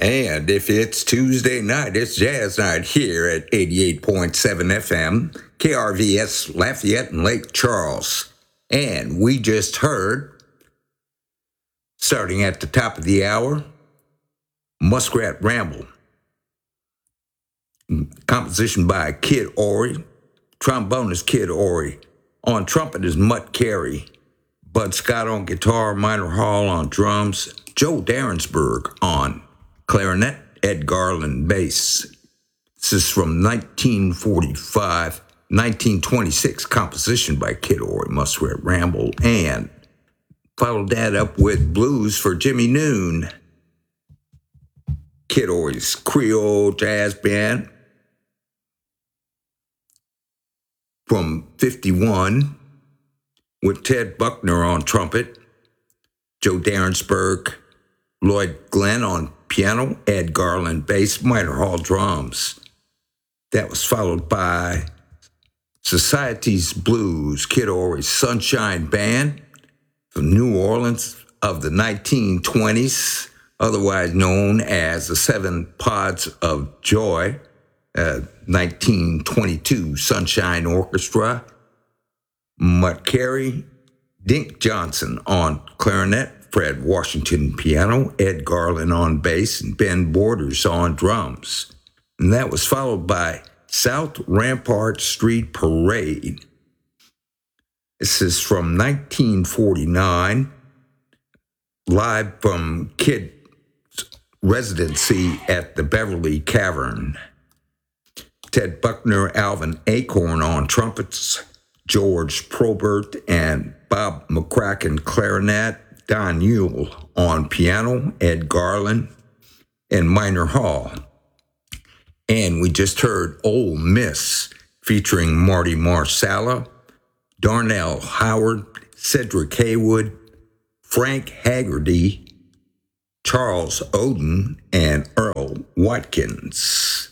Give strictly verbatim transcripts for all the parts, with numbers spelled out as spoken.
And if it's Tuesday night, it's jazz night here at eighty-eight point seven F M, K R V S Lafayette and Lake Charles. And we just heard, starting at the top of the hour, Muskrat Ramble. Composition by Kid Ory. Trombonist Kid Ory. On trumpet is Mutt Carey. Bud Scott on guitar, Minor Hall on drums, Joe Darensburg on clarinet, Ed Garland bass. This is from nineteen forty-five, nineteen twenty-six composition by Kid Ory, Muskrat Ramble, and followed that up with Blues for Jimmy Noon. Kid Ory's Creole Jazz Band from fifty-one with Ted Buckner on trumpet, Joe Darensburg, Lloyd Glenn on piano, Ed Garland bass, Minor Hall drums. That was followed by Society's Blues, Kid Ory's Sunshine Band from New Orleans of the nineteen twenties, otherwise known as the Seven Pods of Joy, uh, nineteen twenty-two Sunshine Orchestra. Mutt Carey, Dink Johnson on clarinet, Fred Washington piano, Ed Garland on bass, and Ben Borders on drums. And that was followed by South Rampart Street Parade. This is from nineteen forty-nine, live from Kid's residency at the Beverly Cavern. Ted Buckner, Alvin Acorn on trumpets, George Probert and Bob McCracken clarinet, Don Yule on piano, Ed Garland, and Minor Hall. And we just heard Ole Miss featuring Marty Marsala, Darnell Howard, Cedric Haywood, Frank Haggerty, Charles Oden, and Earl Watkins.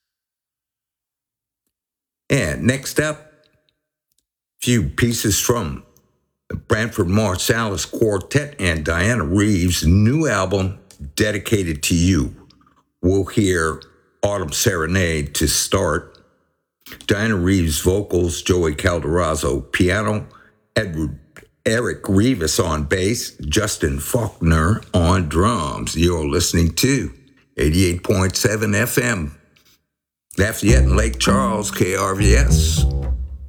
And next up, a few pieces from the Branford Marsalis Quartet and Diana Reeves' new album, Dedicated to You. We'll hear Autumn Serenade to start. Diana Reeves vocals, Joey Calderazzo piano, Edward Eric Rivas on bass, Justin Faulkner on drums. You're listening to eighty-eight point seven F M, Lafayette and Lake Charles, K R V S.